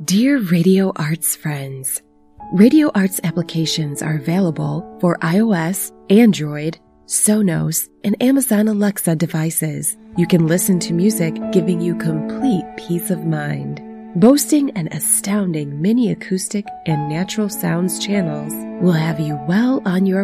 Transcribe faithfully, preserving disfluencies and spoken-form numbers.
Dear Radio Arts friends, Radio Arts applications are available for iOS, Android, Sonos, and Amazon Alexa devices. You can listen to music, giving you complete peace of mind. Boasting an astounding mini acoustic and natural sounds channels will have you well on your